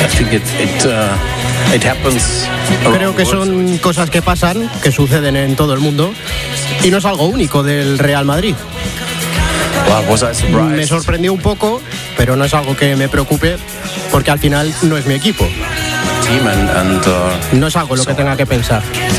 Creo que son cosas que pasan, que suceden en todo el mundo, y no es algo único del Real Madrid. Me sorprendió un poco, pero no es algo que me preocupe, porque al final no es mi equipo. No es algo lo que tenga que pensar.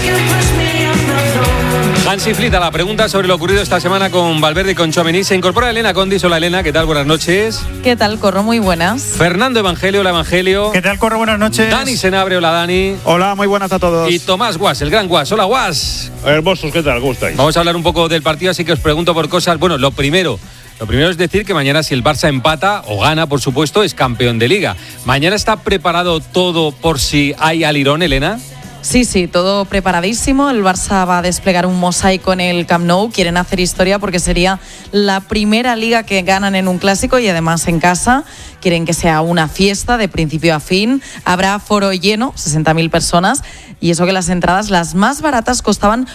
Hansi Flick a la pregunta sobre lo ocurrido esta semana con Valverde y con Tchouaméni. Se incorpora Elena Condis. Hola Elena, ¿qué tal? Buenas noches. ¿Qué tal, Corro? Muy buenas. Fernando Evangelio, hola Evangelio. ¿Qué tal, Corro? Buenas noches. Dani Senabre, hola Dani. Hola, muy buenas a todos. Y Tomás Guas, el gran Guas. Hola Guas. Hermosos, ¿qué tal? ¿Cómo estáis? Vamos a hablar un poco del partido, así que os pregunto por cosas. Bueno, lo primero es decir que mañana, si el Barça empata o gana, por supuesto, es campeón de Liga. ¿Mañana está preparado todo por si hay alirón, Elena? Sí, todo preparadísimo. El Barça va a desplegar un mosaico en el Camp Nou. Quieren hacer historia porque sería la primera Liga que ganan en un clásico y además en casa. Quieren que sea una fiesta de principio a fin. Habrá aforo lleno, 60.000 personas. Y eso que las entradas, las más baratas, costaban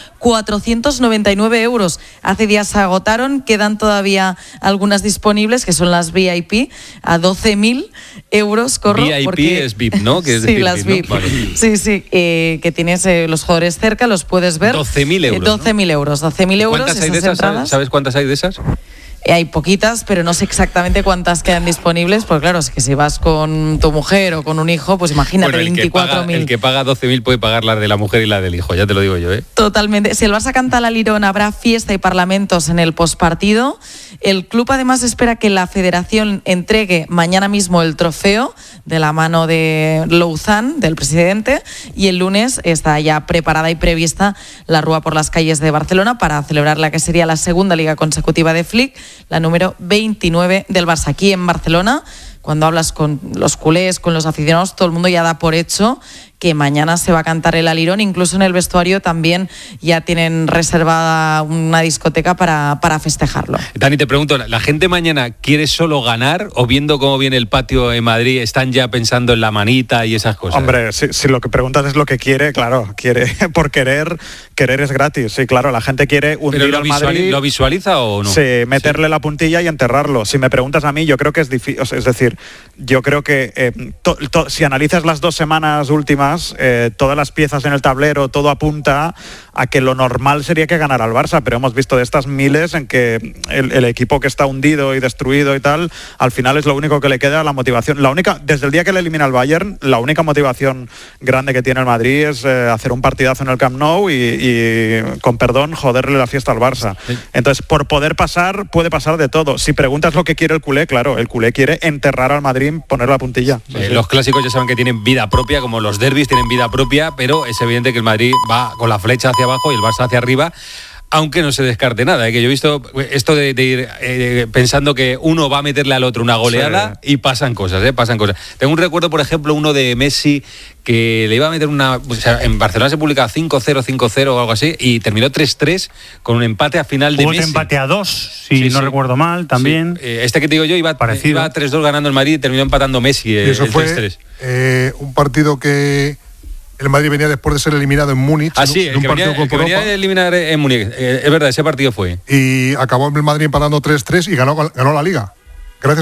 499 euros. Hace días se agotaron, quedan todavía algunas disponibles, que son las VIP, a 12.000 euros. Corro, VIP porque es VIP, ¿no? Que es sí, decir, las VIP. ¿no? Vale. Sí, que tienes los jugadores cerca, los puedes ver. 12.000 euros. 12.000 euros. 12.000 euros. ¿Cuántas hay de esas? ¿Sabes cuántas hay de esas? Hay poquitas, pero no sé exactamente cuántas quedan disponibles, porque claro, es que si vas con tu mujer o con un hijo, pues imagínate, bueno, 24.000. El que paga 12.000 puede pagar las de la mujer y la del hijo, ya te lo digo yo, ¿eh? Totalmente. Si el Barça canta la Lirón, habrá fiesta y parlamentos en el postpartido. El club además espera que la federación entregue mañana mismo el trofeo de la mano de Louzán, del presidente, y el lunes está ya preparada y prevista la rúa por las calles de Barcelona para celebrar la que sería la segunda liga consecutiva de Flick, la número 29 del Barça. Aquí en Barcelona, cuando hablas con los culés, con los aficionados, todo el mundo ya da por hecho que mañana se va a cantar el alirón. Incluso en el vestuario también ya tienen reservada una discoteca para festejarlo. Dani, te pregunto, ¿la gente mañana quiere solo ganar o viendo cómo viene el patio en Madrid están ya pensando en la manita y esas cosas? Hombre, si lo que preguntas es lo que quiere, claro, quiere por querer es gratis. Sí, claro, la gente quiere hundir al Madrid. ¿Lo visualiza o no? Sí, meterle la puntilla y enterrarlo. Si me preguntas a mí, yo creo que es difícil. Es decir, yo creo que si analizas las 2 semanas últimas, todas las piezas en el tablero, todo apunta a que lo normal sería que ganara el Barça, pero hemos visto de estas miles en que el equipo que está hundido y destruido y tal, al final es lo único que le queda, la motivación. Desde el día que le elimina el Bayern, la única motivación grande que tiene el Madrid es hacer un partidazo en el Camp Nou y con perdón, joderle la fiesta al Barça. Entonces, por poder pasar, puede pasar de todo. Si preguntas lo que quiere el culé, claro, el culé quiere enterrar al Madrid, poner la puntilla. Los clásicos ya saben que tienen vida propia, como los derbis tienen vida propia, pero es evidente que el Madrid va con la flecha hacia abajo y el Barça hacia arriba, aunque no se descarte nada, que yo he visto esto de ir pensando que uno va a meterle al otro una goleada, sí, y pasan cosas. Tengo un recuerdo, por ejemplo, uno de Messi que le iba a meter en Barcelona se publicaba 5-0, 5-0 o algo así, y terminó 3-3 con un empate a final de Messi. Hubo empate a 2, si no recuerdo mal, también. Sí. Este que te digo yo iba 3-2 ganando el Madrid y terminó empatando Messi. Eso fue 3-3. Un partido que el Madrid venía después de ser eliminado en Múnich. Sí, el que venía de eliminar en Múnich. Es verdad, ese partido fue. Y acabó el Madrid empatando 3-3 y ganó la Liga.